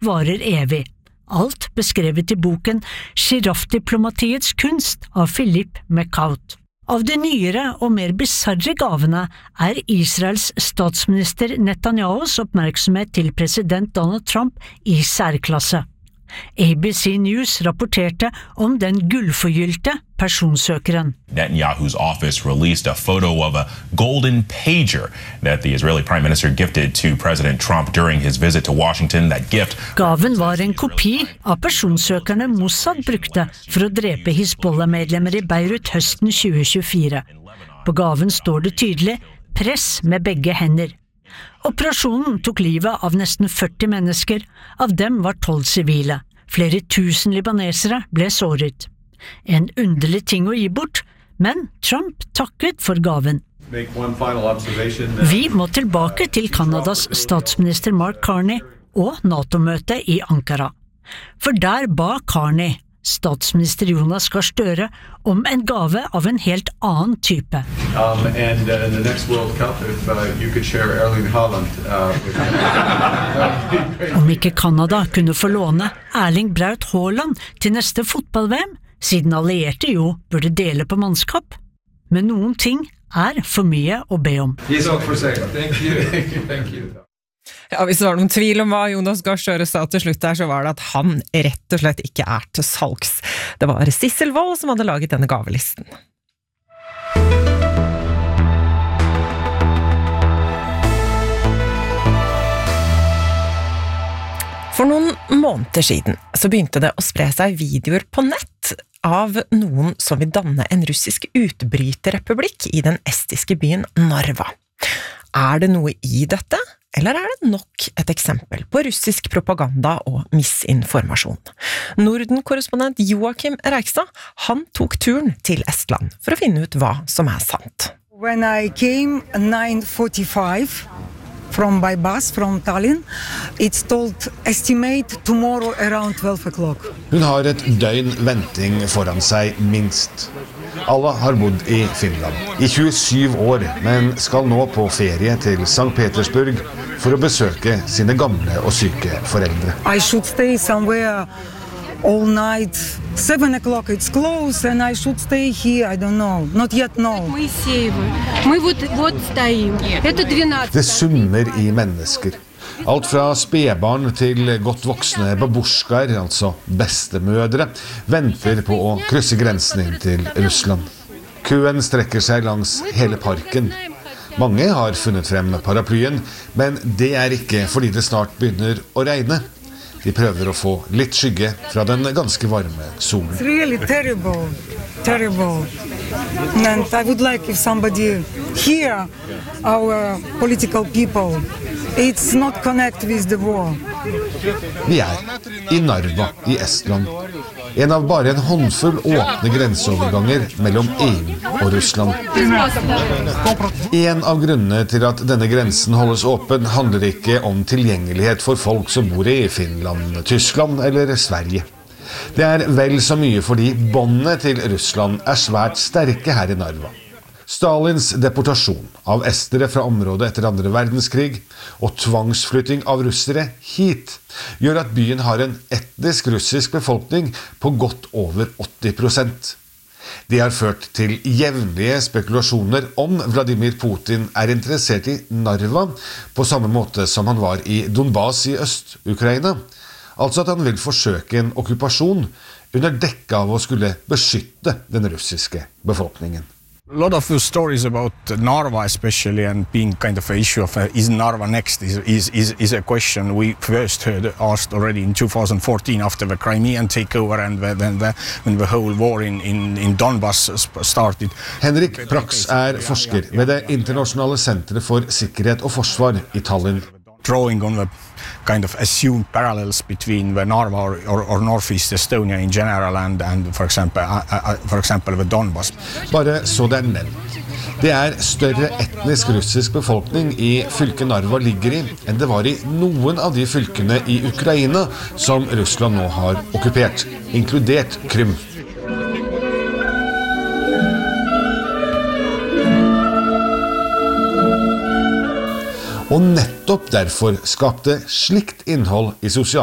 varer evig. Alt beskrevet i boken Giraffdiplomatiets kunst av Philippe McCout. Av de nyere og mer bizarre gavene Israels statsminister Netanyahus oppmerksomhet til president Donald Trump i særklasse. ABC News rapporterte om den gullforgylte personsøkeren. Netanyahu's office released a photo of a golden pager that the Israeli prime minister gifted to President Trump during his visit to Washington. That gift Gaven var en kopi av personsøkerne Mossad brukte for å drepe Hizbollah-medlemmer i Beirut høsten 2024. På gaven står det tydelig «Press med begge hender». Operasjonen tok livet av nesten 40 mennesker, av dem var 12 sivile. Flere tusen libanesere ble såret. En underlig ting å gi bort, men Trump takket for gaven. Vi må tilbake til Kanadas statsminister Mark Carney og NATO-møtet i Ankara. For der ba Carney, statsminister Jonas Gahr Støre, om en gave av en helt annen type. And in the next World Cup, if you could share Erling Haaland Om ikke Kanada kunne få låne Erling Braut Haaland til neste fotball-VM, siden allierte jo burde dele på mannskap. Men noen ting for mye å be om. He's out for sale. Thank you. Thank you. Ja, hvis det var noen tvil om hva Jonas Gahr Støre sa til slutt der, så var det at han rett og slett ikke til salgs. Det var Sissel Wold som hadde laget denne gavelisten. For noen måneder siden så begynte det å spre seg videoer på nett av noen som vil danne en russisk utbryterrepublikk i den estiske byen Narva. Det noe i dette? Eller det nok et eksempel på russisk propaganda og misinformasjon? Norden-korrespondent Joachim Reikstad, han tok turen til Estland for å finne ut hva som sant. When I came 9:45 by bus from Tallinn, it's told estimate tomorrow around 12 o'clock. Hun har et døgn venting foran seg minst. Alle har bodd i Finland i 27 år, men skal nå på ferie til St. Petersburg for å besøke sine gamle og syke foreldre. I should stay somewhere all night. 7 o'clock it's closed and I should stay here, I don't know. Not yet, no. Det summer i mennesker. Alt fra spedbarn til godt voksne babusjkaer, altså bestemødre, venter på å krysse grensen inn til Russland. Køen strekker seg langs hele parken. Mange har funnet frem paraplyen, men det ikke fordi det snart begynner å regne. De prøver å få litt skygge fra den ganske varme solen. It's really terrible, terrible. And I would like if somebody here, our political people, it's not connect with the war. Vi i Narva i Estland. En av bare en håndfull åpne grenseoverganger mellom EU og Russland. En av grunnene til at denne grensen holdes åpen handler ikke om tilgjengelighet for folk som bor i Finland, Tyskland eller Sverige. Det vel så mye fordi båndene til Russland svært sterke her i Narva. Stalins deportasjon av estere fra området etter andre verdenskrig og tvangsflytting av russere hit gjør at byen har en etnisk russisk befolkning på godt over 80%. Det har ført til jevnlige spekulasjoner om Vladimir Putin interessert i Narva på samme måte som han var i Donbass i Øst-Ukraina. Altså at han vil forsøke en okkupasjon under dekke av å skulle beskytte den russiske befolkningen. A lot of stories about Narva especially and being kind of an issue of is Narva next is a question we first asked already in 2014 after the Crimean takeover and when the whole war in Donbass started. Henrik Prax forsker ved det internasjonale senteret for sikkerhet og forsvar i Tallinn. Drawing on the kind of assumed parallels between the Narva or Northeast Estonia in general and for example the Donbass. Bare så det nevnt. Det større etnisk russisk befolkning i fylket Narva ligger i enn det var i noen av de fylkene i Ukraina som Russland nå har okkupert, inkludert Krym. Og nettopp derfor skapte slikt innhold i sosiale